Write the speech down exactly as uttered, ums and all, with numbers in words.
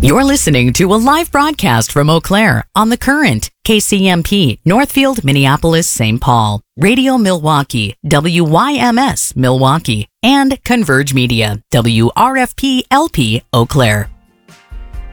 You're listening to a live broadcast from Eau Claire on The Current, K C M P, Northfield, Minneapolis, Saint Paul, Radio Milwaukee, W Y M S Milwaukee, and Converge Media, W R F P L P Eau Claire.